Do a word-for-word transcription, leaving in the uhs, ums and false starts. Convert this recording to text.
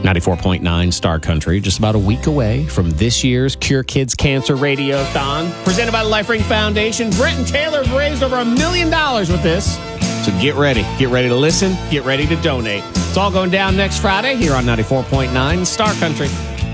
ninety-four point nine Star Country, just about a week away from this year's Cure Kids Cancer Radiothon, presented by the Life Ring Foundation. Brent and Taylor have raised over a million dollars with this. So get ready. Get ready to listen. Get ready to donate. It's all going down next Friday here on ninety-four point nine Star Country.